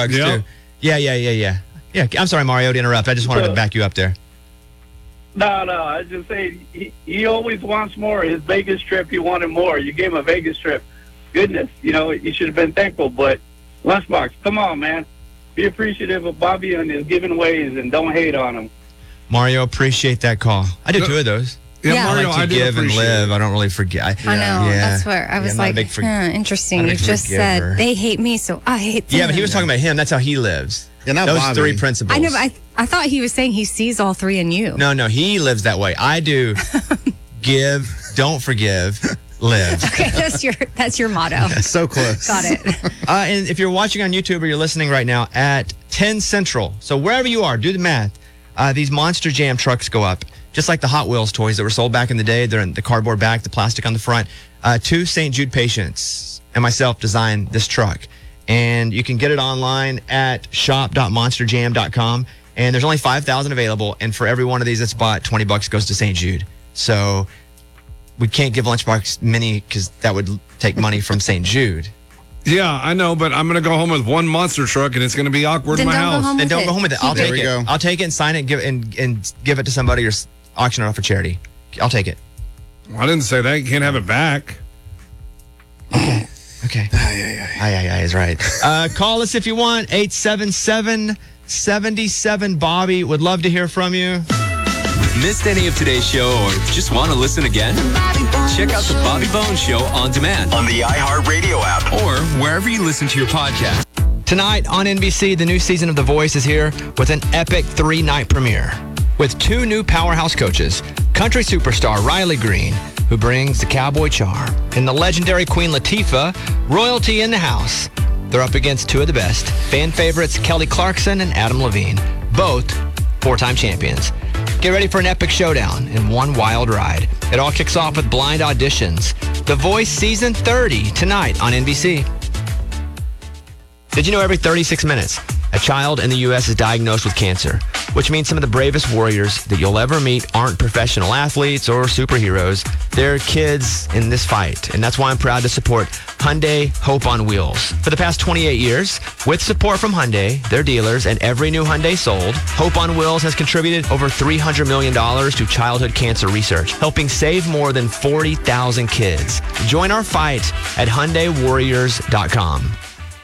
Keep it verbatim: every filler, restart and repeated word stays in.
Yep. Too. Yeah, yeah, yeah, yeah. Yeah, I'm sorry, Mario, to interrupt. I just wanted to back you up there. No, no, I was just saying, he, he always wants more. His Vegas trip, he wanted more. You gave him a Vegas trip. Goodness, you know, you should have been thankful. But Lunchbox, come on, man. Be appreciative of Bobby and his giving ways and don't hate on him. Mario, appreciate that call. I do two of those. Yeah, Yeah. Mario, I like to I do give and appreciate live. it. I don't really forget. I, I know. Yeah. That's where I Yeah, was I'm not a like, big for- huh, interesting. not a You big just forgiver. said they hate me, so I hate them. Yeah, but he was talking about him. That's how he lives. Yeah, not Those Bobby. three principles. I know, but I, I thought he was saying he sees all three in you. No, no, he lives that way. I do give, don't forgive, live. Okay, that's your that's your motto. So close. Got it. Uh, and if you're watching on YouTube or you're listening right now at ten Central, so wherever you are, do the math. Uh, these Monster Jam trucks go up, just like the Hot Wheels toys that were sold back in the day. They're in the cardboard back, the plastic on the front. Uh, two Saint Jude patients and myself designed this truck. And you can get it online at shop dot monster jam dot com. And there's only five thousand available. And for every one of these that's bought, twenty bucks goes to Saint Jude. So we can't give Lunchbox many because that would take money from Saint Jude. Yeah, I know, but I'm going to go home with one monster truck, and it's going to be awkward Then in my don't go house. home Then with don't it. go home with it. I'll Keep take we it. go. I'll take it and sign it and give it and, and give it to somebody or s- auction it off for charity. I'll take it. I didn't say that. You can't have it back. Okay. Aye, aye, aye is right. Uh, call us if you want. eight seven seven, seven seven, Bobby. Would love to hear from you. Missed any of today's show or just want to listen again? Check out the Bobby Bones Show on demand On the iHeartRadio app. or wherever you listen to your podcast. Tonight on N B C, the new season of The Voice is here with an epic three-night premiere with two new powerhouse coaches, country superstar Riley Green, who brings the cowboy charm, and the legendary Queen Latifah, royalty in the house. They're up against two of the best, fan favorites Kelly Clarkson and Adam Levine, both four-time champions. Get ready for an epic showdown in one wild ride. It all kicks off with blind auditions. The Voice Season thirty tonight on N B C. Did you know every thirty-six minutes, a child in the U S is diagnosed with cancer, which means some of the bravest warriors that you'll ever meet aren't professional athletes or superheroes. They're kids in this fight, and that's why I'm proud to support Hyundai Hope on Wheels. For the past twenty-eight years, with support from Hyundai, their dealers, and every new Hyundai sold, Hope on Wheels has contributed over three hundred million dollars to childhood cancer research, helping save more than forty thousand kids. Join our fight at Hyundai Warriors dot com.